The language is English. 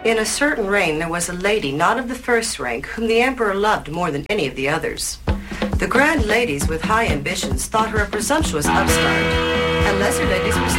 In a certain reign there was a lady not of the first rank whom the emperor loved more than any of the others. The grand ladies with high ambitions thought her a presumptuous upstart, and lesser ladies were